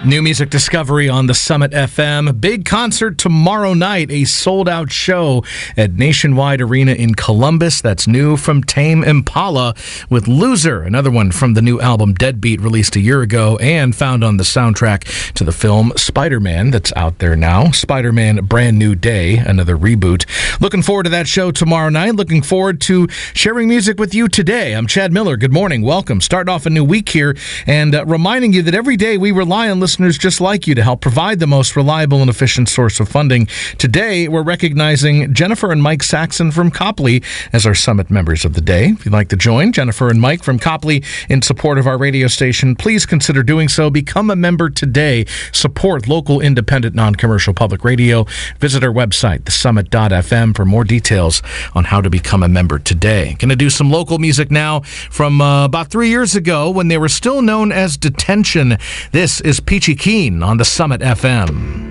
New music discovery on the Summit FM. Big concert tomorrow night, a sold-out show at Nationwide Arena in Columbus. That's new from Tame Impala with Loser, another one from the new album Deadbeat, released a year ago and found on the soundtrack to the film Spider-Man that's out there now. Spider-Man Brand New Day, another reboot. Looking forward to that show tomorrow night. Looking forward to sharing music with you today. I'm Chad Miller. Good morning. Welcome. Starting off a new week here and reminding you that every day we rely on listeners just like you to help provide the most reliable and efficient source of funding. Today, we're recognizing Jennifer and Mike Saxon from Copley as our Summit members of the day. If you'd like to join Jennifer and Mike from Copley in support of our radio station, please consider doing so. Become a member today. Support local, independent, non-commercial public radio. Visit our website, thesummit.fm, for more details on how to become a member today. Going to do some local music now from about 3 years ago when they were still known as Detention. This is Peachy Keen on the Summit FM.